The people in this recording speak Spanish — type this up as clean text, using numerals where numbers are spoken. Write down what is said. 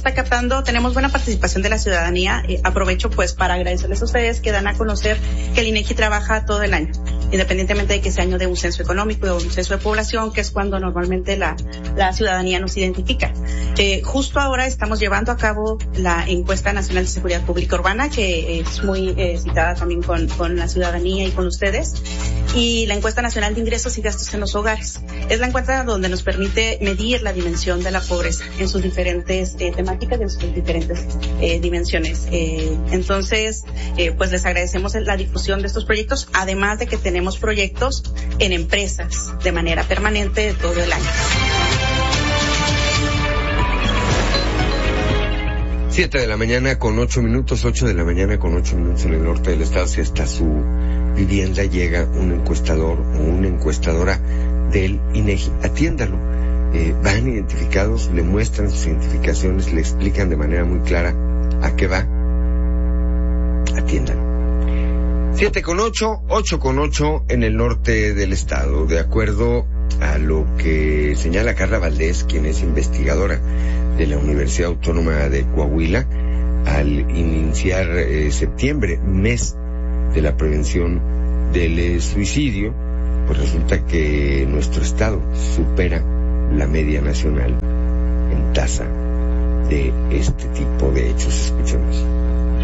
está captando, tenemos buena participación de la ciudadanía. Aprovecho pues para agradecerles a ustedes que dan a conocer que el INEGI trabaja todo el año, independientemente de que sea año de un censo económico o un censo de población, que es cuando normalmente la ciudadanía nos identifica. Justo ahora estamos llevando a cabo la encuesta nacional de seguridad pública urbana, que es muy citada también con la ciudadanía y con ustedes, y la encuesta nacional de ingresos y gastos en los hogares. Es la encuesta donde nos permite medir la dimensión de la pobreza en sus diferentes temáticas, en sus diferentes dimensiones. Entonces, pues les agradecemos la difusión de estos proyectos, además de que tenemos proyectos en empresas de manera permanente todo el año. 7 de la mañana con 8 minutos, 8 de la mañana con 8 minutos en el norte del estado. Si hasta su vivienda llega un encuestador o una encuestadora del INEGI, atiéndalo. Van identificados, le muestran sus identificaciones, le explican de manera muy clara a qué va. Atiéndalo. 7 con 8, 8 con 8 en el norte del estado. De acuerdo a lo que señala Carla Valdés, quien es investigadora de la Universidad Autónoma de Coahuila, al iniciar septiembre, mes de la prevención del suicidio, pues resulta que nuestro estado supera la media nacional en tasa de este tipo de hechos. Escuchemos.